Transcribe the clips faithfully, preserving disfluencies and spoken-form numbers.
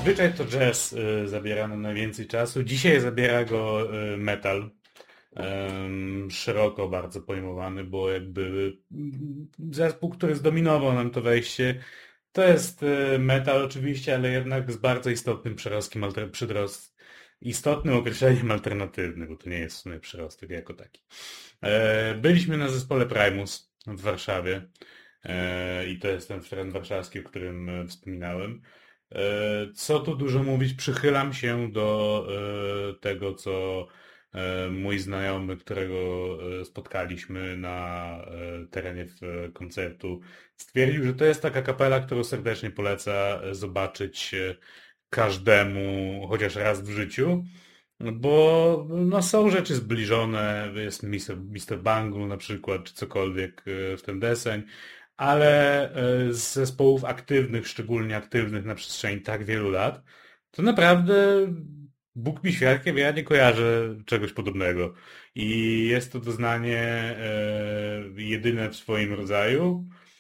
zazwyczaj to jazz y, zabiera nam najwięcej czasu. Dzisiaj zabiera go y, metal. Em, szeroko bardzo pojmowany, bo jakby mm, zespół, który zdominował nam to wejście, to jest y, metal oczywiście, ale jednak z bardzo istotnym przerostkiem, alter, przyrost, istotnym określeniem alternatywnym, bo to nie jest w sumie przyrostek jako taki. E, byliśmy na zespole Primus w Warszawie e, i to jest ten teren warszawski, o którym e, wspominałem. E, co tu dużo mówić, przychylam się do e, tego, co e, mój znajomy, którego e, spotkaliśmy na e, terenie w, koncertu, stwierdził, że to jest taka kapela, którą serdecznie poleca e, zobaczyć e, każdemu chociaż raz w życiu. Bo no, są rzeczy zbliżone, jest mister mister Bungle na przykład, czy cokolwiek e, w ten deseń, ale e, z zespołów aktywnych, szczególnie aktywnych na przestrzeni tak wielu lat, to naprawdę Bóg mi świadkiem, ja nie kojarzę czegoś podobnego. I jest to doznanie e, jedyne w swoim rodzaju.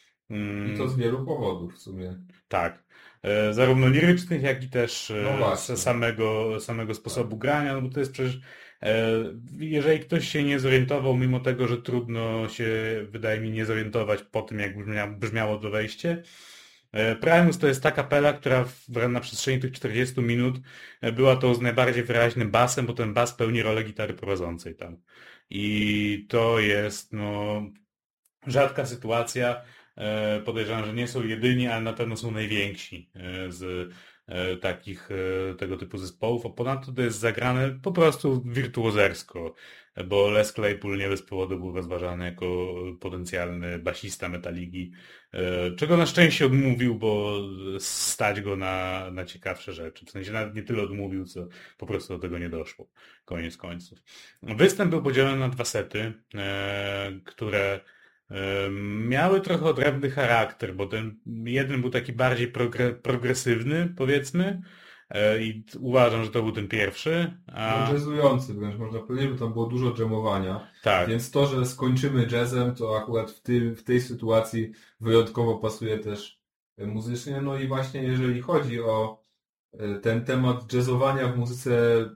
I to Mm, z wielu powodów w sumie. tak. E, zarówno lirycznych, jak i też No e, z właśnie. samego, samego Tak. sposobu grania, no bo to jest przecież, e, jeżeli ktoś się nie zorientował, mimo tego, że trudno się, wydaje mi, nie zorientować po tym, jak brzmia, brzmiało to wejście, e, Primus to jest ta kapela, która w, na przestrzeni tych czterdziestu minut e, była tą z najbardziej wyraźnym basem, bo ten bas pełni rolę gitary prowadzącej tam. I to jest, no, rzadka sytuacja. E, Podejrzewam, że nie są jedyni, ale na pewno są najwięksi e, z e, takich e, tego typu zespołów. A ponadto to jest zagrane po prostu wirtuozersko, bo Les Claypool nie bez powodu był rozważany jako potencjalny basista Metaligi, e, czego na szczęście odmówił, bo stać go na, na ciekawsze rzeczy. W sensie nawet nie tyle odmówił, co po prostu do tego nie doszło. Koniec końców. Występ był podzielony na dwa sety, e, które miały trochę odrębny charakter, bo ten jeden był taki bardziej progre progresywny, powiedzmy, e, i t- uważam, że to był ten pierwszy, No a jazzujący wręcz można powiedzieć, bo tam było dużo dżemowania. tak, Więc to, że skończymy jazzem, to akurat w tym, w tej sytuacji wyjątkowo pasuje też e, muzycznie. No i właśnie jeżeli chodzi o e, ten temat jazzowania w muzyce e,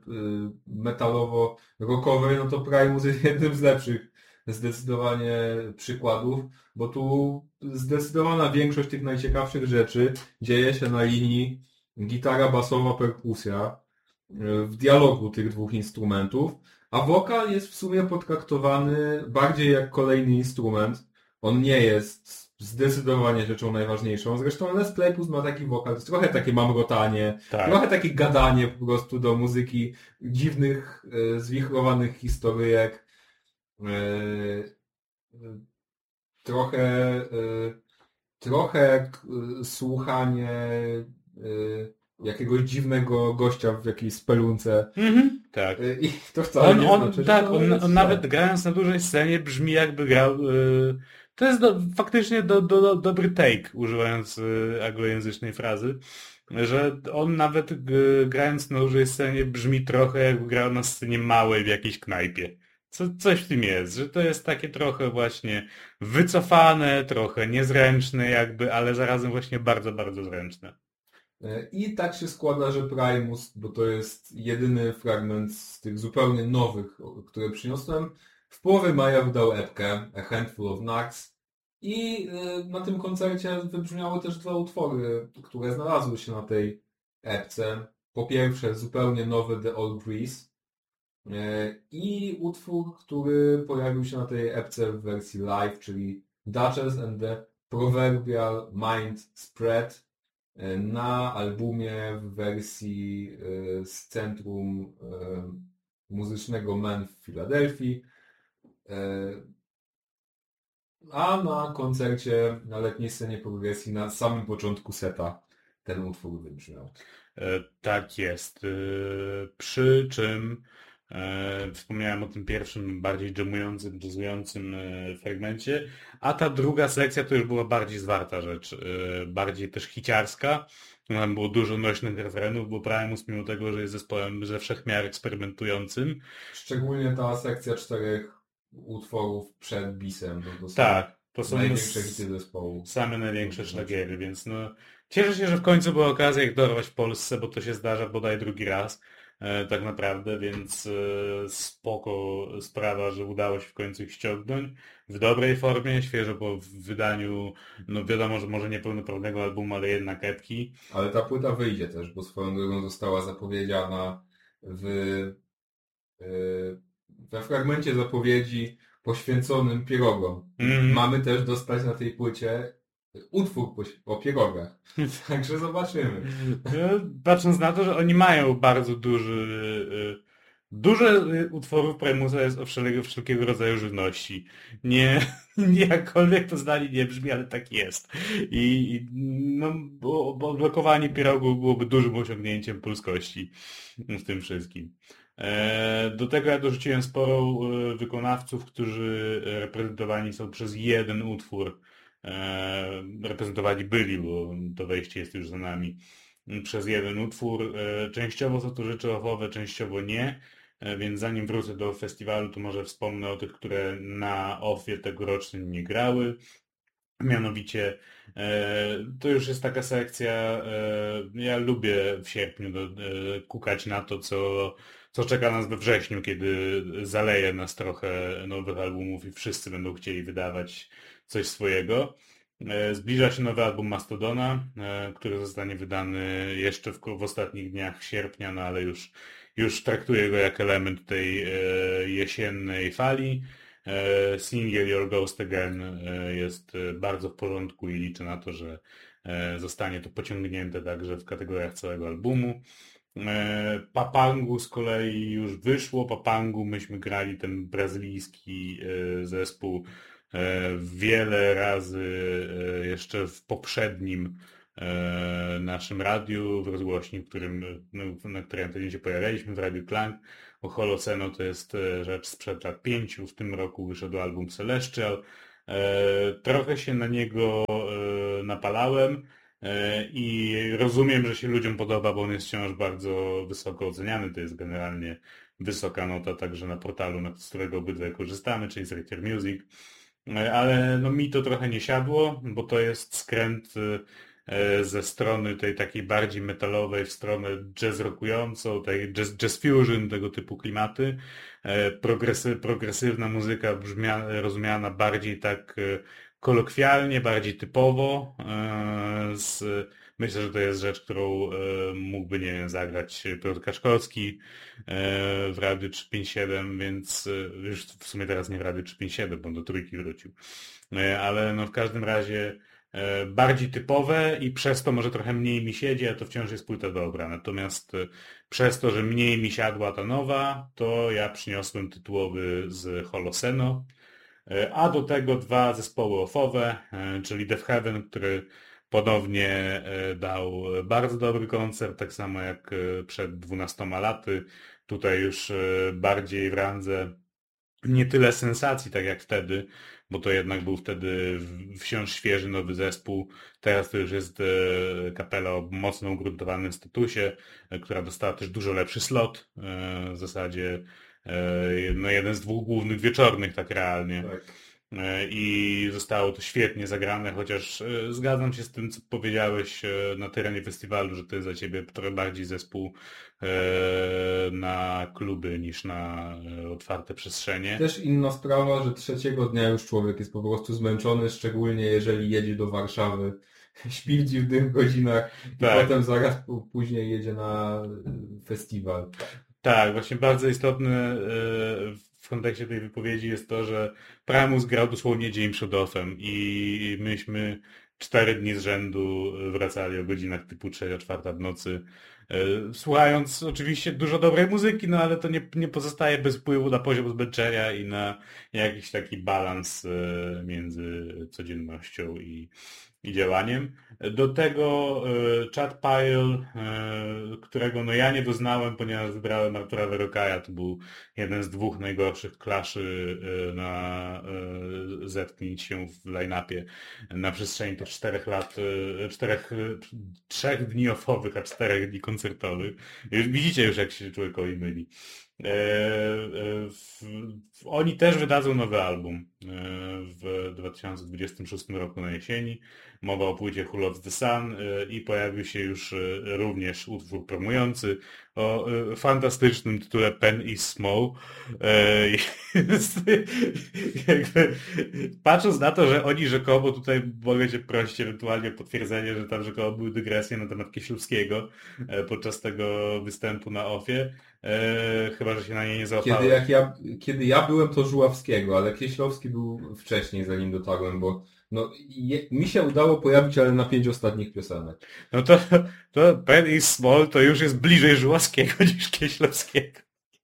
metalowo-rockowej, no to Primus jest jednym z lepszych zdecydowanie przykładów, bo tu zdecydowana większość tych najciekawszych rzeczy dzieje się na linii gitara, basowa, perkusja, e, w dialogu tych dwóch instrumentów, a wokal jest w sumie potraktowany bardziej jak kolejny instrument. On nie jest zdecydowanie rzeczą najważniejszą. Zresztą Les Claypool ma taki wokal, to jest trochę takie mamrotanie, tak. trochę takie gadanie po prostu do muzyki dziwnych, e, zwichrowanych historyjek. E, e, trochę, e, trochę k- e, słuchanie e, jakiegoś dziwnego gościa w jakiejś spelunce. Mhm, tak. E, I to wcale On, nie on, znaczy, że tak, to on, jest on nawet źle. grając na dużej scenie brzmi jakby grał. y, to jest do, faktycznie do, do, do, dobry take, używając y, anglojęzycznej frazy, że on nawet y, grając na dużej scenie brzmi trochę jakby grał na scenie małej w jakiejś knajpie. Co, coś w tym jest, że to jest takie trochę właśnie wycofane, trochę niezręczne jakby, ale zarazem właśnie bardzo, bardzo zręczne. E, I tak się składa, że Primus, bo to jest jedyny fragment z tych zupełnie nowych, o- które przyniosłem, w połowie maja wydał epkę A Handful of Knocks i e, na tym koncercie wybrzmiały też dwa utwory, które znalazły się na tej epce. Po pierwsze zupełnie nowy The Old Grease e, i utwór, który pojawił się na tej epce w wersji live, czyli Duchess and the Proverbial Mind Spread e, na albumie w wersji e, z Centrum e, Muzycznego Men w Filadelfii. E, A na koncercie na letniej scenie progresji na samym początku seta ten utwór wybrzmiał. E, Tak jest. E, Przy czym e, wspomniałem o tym pierwszym, bardziej dżemującym, jazzującym e, fragmencie, a ta druga sekcja to już była bardziej zwarta rzecz, e, bardziej też hiciarska. Tam było dużo nośnych refrenów, bo Primus, mimo tego, że jest zespołem ze wszechmiar eksperymentującym, Szczególnie ta sekcja czterech utworów przed bisem, no to są tak, to są największe hity s- zespołu. same największe Można powiedzieć. szlagiery, więc no Cieszę się, że w końcu była okazja ich dorwać w Polsce, bo to się zdarza bodaj drugi raz e, tak naprawdę, więc e, spoko sprawa, że udało się w końcu ich ściągnąć w dobrej formie, świeżo po wydaniu, no wiadomo, że może niepełnoprawnego albumu, ale jednak epki. Ale ta płyta wyjdzie też, bo swoją drogą została zapowiedziana w, yy, we fragmencie zapowiedzi poświęconym pierogom. Mm. Mamy też dostać na tej płycie utwór po, o pierogach. Także zobaczymy. Patrząc na to, że oni mają bardzo duży... e, Dużo utworów Primusa jest o wszelkiego, wszelkiego rodzaju żywności. Nie, nie jakkolwiek to zdanie nie brzmi, ale tak jest. I i, no, bo, bo odblokowanie pierogów byłoby dużym osiągnięciem polskości w tym wszystkim. E, do tego ja dorzuciłem sporo e, wykonawców, którzy reprezentowani są przez jeden utwór. E, reprezentowani byli, bo to wejście jest już za nami. Przez jeden utwór. E, częściowo są to rzeczy ofowe, częściowo nie. E, Więc zanim wrócę do festiwalu, to może wspomnę o tych, które na ofie tegorocznym nie grały. Mianowicie e, to już jest taka sekcja, e, ja lubię w sierpniu do, e, kukać na to, co, co czeka nas we wrześniu, kiedy zaleje nas trochę nowych albumów i wszyscy będą chcieli wydawać coś swojego. E, Zbliża się nowy album Mastodona, e, który zostanie wydany jeszcze w, w ostatnich dniach sierpnia, no ale już, już traktuję go jak element tej e, jesiennej fali. E, Single Your Ghost Again e, jest e, bardzo w porządku i liczę na to, że e, zostanie to pociągnięte także w kategoriach całego albumu. E, Papangu z kolei już wyszło. Papangu myśmy grali ten brazylijski e, zespół e, wiele razy e, jeszcze w poprzednim e, naszym radiu, w rozgłośni, w którym, no, na której antenie się pojawialiśmy, w Radiu Klang. O Holoceno to jest e, rzecz sprzed lat pięciu. W tym roku wyszedł album Celestial. E, Trochę się na niego e, napalałem e, i rozumiem, że się ludziom podoba, bo on jest wciąż bardzo wysoko oceniany. To jest generalnie wysoka nota także na portalu, na- z którego obydwaj korzystamy, czyli z Rater Music. E, Ale no mi to trochę nie siadło, bo to jest skręt e, ze strony tej takiej bardziej metalowej w stronę jazz rockującą, tej jazz, jazz fusion, tego typu klimaty. E, Progresy, progresywna muzyka brzmia, rozumiana bardziej tak e, kolokwialnie, bardziej typowo. e, Z, myślę, że to jest rzecz, którą e, mógłby, nie wiem, zagrać Piotr Kaszkowski e, w Radiu trzysta pięćdziesiąt siedem, więc e, już w sumie teraz nie w Radiu trzysta pięćdziesiąt siedem, bo on do trójki wrócił. E, Ale no w każdym razie e, bardziej typowe i przez to może trochę mniej mi siedzi, a to wciąż jest płyta dobra. Natomiast e, przez to, że mniej mi siadła ta nowa, to ja przyniosłem tytułowy z Holoceno, e, a do tego dwa zespoły ofowe, e, czyli Death Heaven, który ponownie e, dał bardzo dobry koncert, tak samo jak e, przed dwunastoma laty. Tutaj już e, bardziej w randze nie tyle sensacji, tak jak wtedy, bo to jednak był wtedy w- wciąż świeży nowy zespół. Teraz to już jest e, kapela o mocno ugruntowanym statusie, e, która dostała też dużo lepszy slot. e, W zasadzie e, no jeden z dwóch głównych wieczornych, tak realnie. Tak. E, I zostało to świetnie zagrane, chociaż e, zgadzam się z tym, co powiedziałeś e, na terenie festiwalu, że to jest dla ciebie trochę bardziej zespół e, na kluby niż na e, otwarte przestrzenie. Też inna sprawa, że trzeciego dnia już człowiek jest po prostu zmęczony, szczególnie jeżeli jedzie do Warszawy, śpi w dziwnych godzinach i Tak. potem zaraz p- później jedzie na y, festiwal. Tak, właśnie bardzo istotne e, w kontekście tej wypowiedzi jest to, że Primus grał dosłownie dzień przed offem i myśmy cztery dni z rzędu wracali o godzinach typu trzecia, czwarta w nocy, e, słuchając oczywiście dużo dobrej muzyki, no ale to nie, nie pozostaje bez wpływu na poziom zmęczenia i na jakiś taki balans e, między codziennością i, i działaniem. Do tego e, Chad Pyle, e, którego no ja nie doznałem, ponieważ wybrałem Artura Verokaja, to był jeden z dwóch najgorszych klaszy e, na e, zetknięć się w line-upie na przestrzeni tych czterech lat, e, czterech, e, trzech dni offowych, a czterech dni koncertowych. Już widzicie już, jak się człowiekowi myli. E, e, w, w, oni też wydadzą nowy album e, w dwa tysiące dwudziestym szóstym roku na jesieni. mowa o płycie Who Loves the Sun i pojawił się już również utwór promujący o fantastycznym tytule Pen is Small. Jest, jakby, patrząc na to, że oni rzekomo, tutaj mogę cię prosić ewentualnie o potwierdzenie, że tam rzekomo były dygresje na temat Kieślowskiego podczas tego występu na Ofie, chyba, że się na nie nie załapałem. Kiedy, jak ja, kiedy ja byłem, to Żuławskiego, ale Kieślowski był wcześniej, zanim dotarłem, bo no, je, mi się udało pojawić, ale na pięć ostatnich piosenek. No to, to Pen is Small to już jest bliżej Żuławskiego niż Kieślowskiego.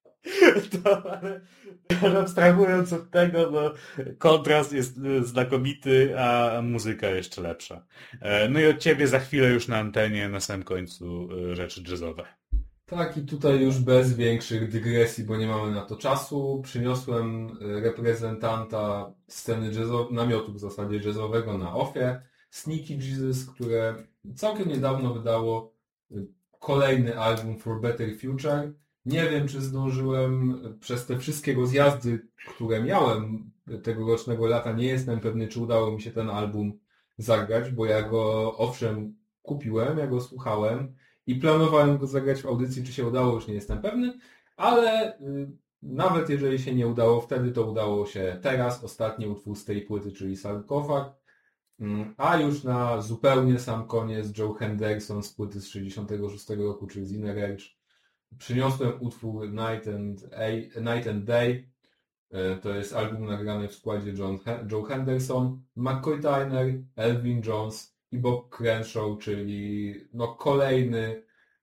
To, ale, ale abstrahując od tego, no, kontrast jest znakomity, a muzyka jeszcze lepsza. No i od ciebie za chwilę już na antenie, na samym końcu rzeczy jazzowe. Tak, i tutaj już bez większych dygresji, bo nie mamy na to czasu, przyniosłem reprezentanta sceny jazzowej, namiotu w zasadzie jazzowego na Ofie, Sneaky Jesus, które całkiem niedawno wydało kolejny album For Better Future. Nie wiem, czy zdążyłem przez te wszystkie rozjazdy, które miałem tegorocznego lata, nie jestem pewny, czy udało mi się ten album zagrać, bo ja go owszem kupiłem, ja go słuchałem i planowałem go zagrać w audycji, czy się udało, już nie jestem pewny, ale y, nawet jeżeli się nie udało wtedy, to udało się teraz, ostatni utwór z tej płyty, czyli Sarkofag, y, a już na zupełnie sam koniec Joe Henderson z płyty z sześćdziesiątego szóstego roku, czyli z Inner Edge, przyniosłem utwór Night and, A, Night and Day. Y, to jest album nagrany w składzie John, Joe Henderson, McCoy Tyner, Elvin Jones i Bob Crenshaw, czyli no kolejny,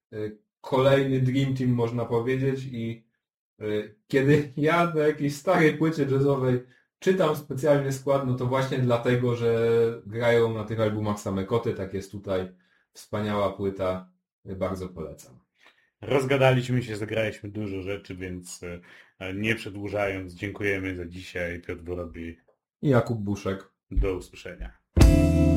kolejny Dream Team, można powiedzieć. I kiedy ja na jakiejś starej płycie jazzowej czytam specjalnie skład, no to właśnie dlatego, że grają na tych albumach same koty. Tak jest tutaj, wspaniała płyta, bardzo polecam. Rozgadaliśmy się, zagraliśmy dużo rzeczy, więc nie przedłużając, dziękujemy za dzisiaj. Piotr Worobi i Jakub Buszek. Do usłyszenia.